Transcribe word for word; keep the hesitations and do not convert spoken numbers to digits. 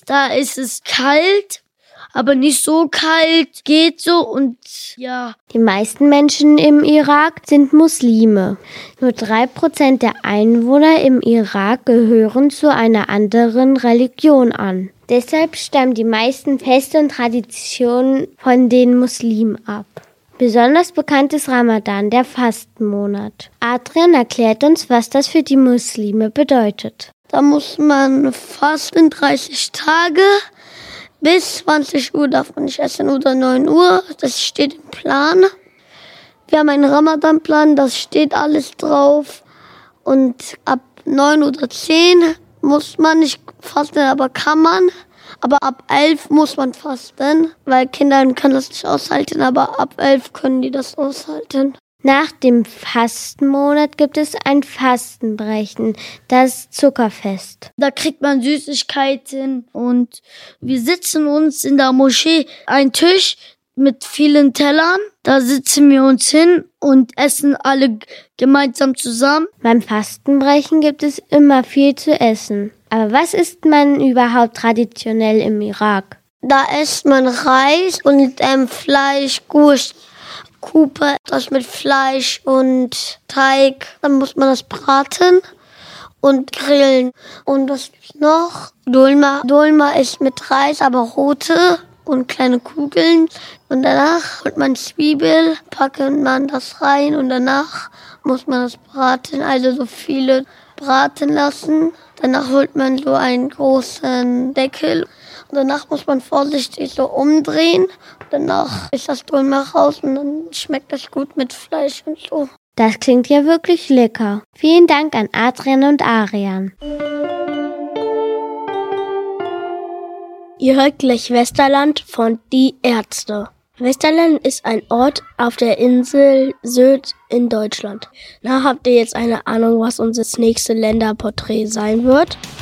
Da ist es kalt, aber nicht so kalt, geht so und ja. Die meisten Menschen im Irak sind Muslime. Nur drei Prozent der Einwohner im Irak gehören zu einer anderen Religion an. Deshalb stammen die meisten Feste und Traditionen von den Muslimen ab. Besonders bekannt ist Ramadan, der Fastenmonat. Adrian erklärt uns, was das für die Muslime bedeutet. Da muss man fasten dreißig Tage. Bis zwanzig Uhr darf man nicht essen oder neun Uhr. Das steht im Plan. Wir haben einen Ramadan-Plan, das steht alles drauf. Und ab neun oder zehn muss man nicht fasten, aber kann man. Aber ab elf muss man fasten, weil Kinder können das nicht aushalten, aber ab elf können die das aushalten. Nach dem Fastenmonat gibt es ein Fastenbrechen, das Zuckerfest. Da kriegt man Süßigkeiten und wir sitzen uns in der Moschee einen Tisch mit vielen Tellern. Da sitzen wir uns hin und essen alle gemeinsam zusammen. Beim Fastenbrechen gibt es immer viel zu essen. Aber was isst man überhaupt traditionell im Irak? Da isst man Reis und ähm, Fleisch, Gurst. Kupe, das mit Fleisch und Teig. Dann muss man das braten und grillen. Und was gibt's noch? Dolma. Dolma ist mit Reis, aber rote und kleine Kugeln. Und danach holt man Zwiebel, packt man das rein und danach muss man das braten. Also so viele braten lassen. Danach holt man so einen großen Deckel. Und danach muss man vorsichtig so umdrehen. Danach ist das Dolma raus und dann schmeckt das gut mit Fleisch und so. Das klingt ja wirklich lecker. Vielen Dank an Adrian und Arian. Ihr hört gleich Westerland von Die Ärzte. Westerland ist ein Ort auf der Insel Sylt in Deutschland. Na, habt ihr jetzt eine Ahnung, was unser nächstes Länderporträt sein wird?